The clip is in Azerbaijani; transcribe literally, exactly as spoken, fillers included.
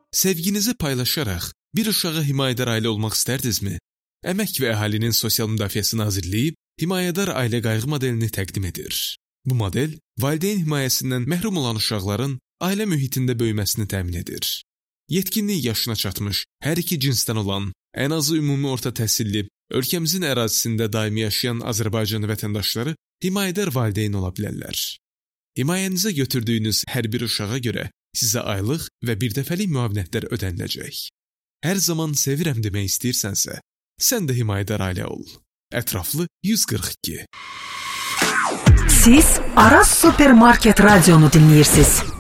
sevginizi paylaşaraq bir uşağa himayədar ailə olmaq istərdinizmi? Əmək və Əhalinin Sosial Müdafiəsi Nazirliyi himayədar ailə qayğı modelini təqdim edir. Bu model, valideyn himayəsindən məhrum olan uşaqların ailə mühitində böyüməsini təmin edir. Yetkinlik yaşına çatmış, hər iki cinsdən olan, ən azı ümumi orta təhsilli, ölkəmizin ərazisində daimi yaşayan Azərbaycan vətəndaşları himayədar valideyn ola bilərlər. Himayənizə götürdüyünüz hər bir uşağa görə sizə aylıq və birdəfəlik müavinətlər ödəniləcək. Hər zaman sevirəm demək istəyirsənsə, sən də himayədar ailə ol. Ətraflı yüz qırx iki. Siz Aras Supermarket Radionu dinləyirsiniz.